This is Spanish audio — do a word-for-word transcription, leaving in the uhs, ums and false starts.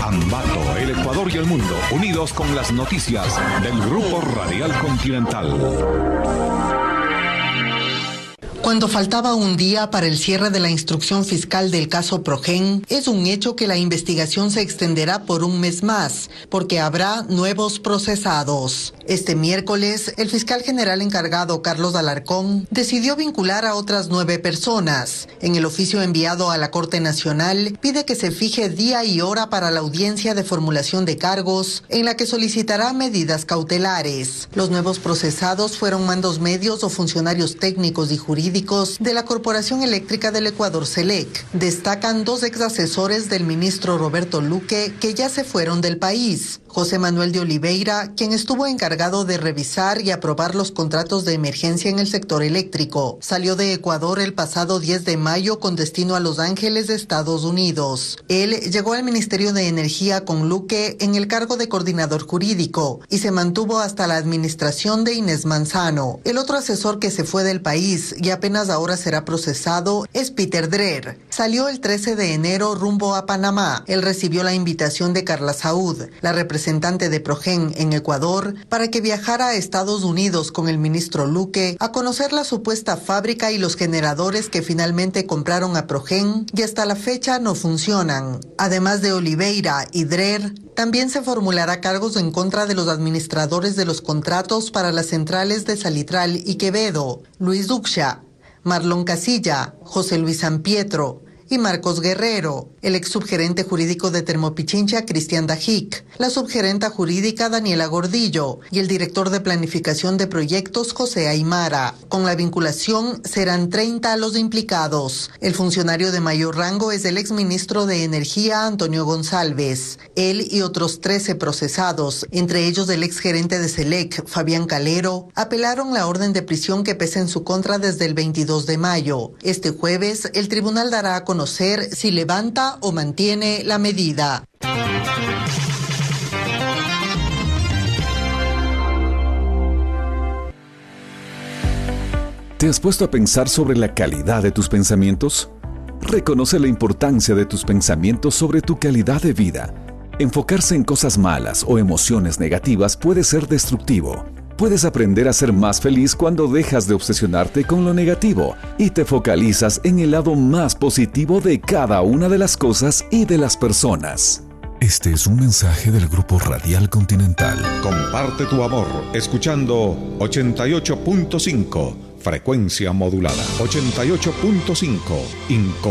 Ambato, el Ecuador y el mundo, unidos con las noticias del Grupo Radial Continental. Cuando faltaba un día para el cierre de la instrucción fiscal del caso Progen, es un hecho que la investigación se extenderá por un mes más, porque habrá nuevos procesados. Este miércoles, el fiscal general encargado Carlos Alarcón decidió vincular a otras nueve personas. En el oficio enviado a la Corte Nacional, pide que se fije día y hora para la audiencia de formulación de cargos, en la que solicitará medidas cautelares. Los nuevos procesados fueron mandos medios o funcionarios técnicos y jurídicos de la Corporación Eléctrica del Ecuador, CELEC. Destacan dos exasesores del ministro Roberto Luque que ya se fueron del país. José Manuel de Oliveira, quien estuvo encargado de revisar y aprobar los contratos de emergencia en el sector eléctrico, salió de Ecuador el pasado diez de mayo con destino a Los Ángeles, Estados Unidos. Él llegó al Ministerio de Energía con Luque en el cargo de coordinador jurídico y se mantuvo hasta la administración de Inés Manzano. El otro asesor que se fue del país y apenas ahora será procesado es Peter Dreher. Salió el trece de enero rumbo a Panamá. Él recibió la invitación de Carla Saúd, la representante de Progen en Ecuador, para que viajara a Estados Unidos con el ministro Luque a conocer la supuesta fábrica y los generadores que finalmente compraron a Progen y hasta la fecha no funcionan. Además de Oliveira y Dreher, también se formulará cargos en contra de los administradores de los contratos para las centrales de Salitral y Quevedo, Luis Duxha, Marlon Casilla, José Luis San Pietro y Marcos Guerrero, el ex subgerente jurídico de Termopichincha, Cristian Dajic, la subgerenta jurídica, Daniela Gordillo, y el director de planificación de proyectos, José Aymara. Con la vinculación, serán treinta los implicados. El funcionario de mayor rango es el exministro de Energía, Antonio González. Él y otros trece procesados, entre ellos el exgerente de CELEC, Fabián Calero, apelaron la orden de prisión que pesa en su contra desde el veintidós de mayo. Este jueves, el tribunal dará a conocer conocer si levanta o mantiene la medida. ¿Te has puesto a pensar sobre la calidad de tus pensamientos? Reconoce la importancia de tus pensamientos sobre tu calidad de vida. Enfocarse en cosas malas o emociones negativas puede ser destructivo. Puedes aprender a ser más feliz cuando dejas de obsesionarte con lo negativo y te focalizas en el lado más positivo de cada una de las cosas y de las personas. Este es un mensaje del Grupo Radial Continental. Comparte tu amor escuchando ochenta y ocho punto cinco, frecuencia modulada. ochenta y ocho punto cinco,